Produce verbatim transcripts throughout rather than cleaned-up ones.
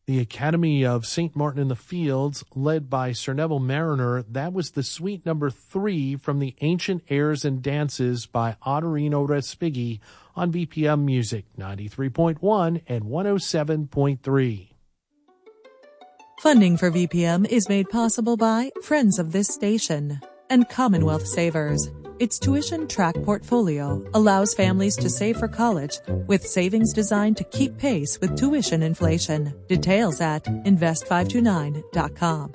The Academy of Saint Martin in the Fields, led by Sir Neville Mariner, that was the suite number three from the Ancient Airs and Dances by Ottorino Respighi on V P M Music, ninety-three point one and one oh seven point three. Funding for V P M is made possible by friends of this station and Commonwealth Savers. Its tuition track portfolio allows families to save for college with savings designed to keep pace with tuition inflation. Details at invest five two nine dot com.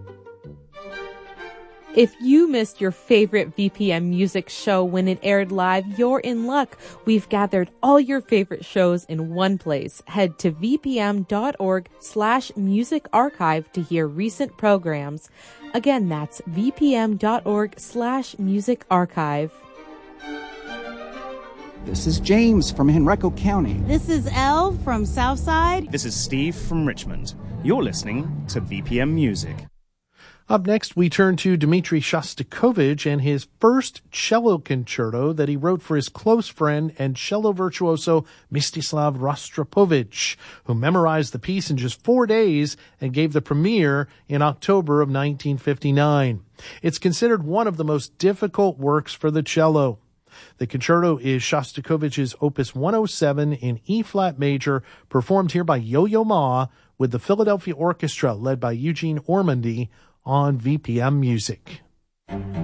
If you missed your favorite V P M Music show when it aired live, you're in luck. We've gathered all your favorite shows in one place. Head to vpm.org slash music archive to hear recent programs. Again, that's vpm.org slash music archive. This is James from Henrico County. This is Elle from Southside. This is Steve from Richmond. You're listening to V P M Music. Up next, we turn to Dmitri Shostakovich and his first cello concerto that he wrote for his close friend and cello virtuoso Mstislav Rostropovich, who memorized the piece in just four days and gave the premiere in October of nineteen fifty-nine. It's considered one of the most difficult works for the cello. The concerto is Shostakovich's Opus one oh seven in E-flat major, performed here by Yo-Yo Ma with the Philadelphia Orchestra led by Eugene Ormandy on V P M Music.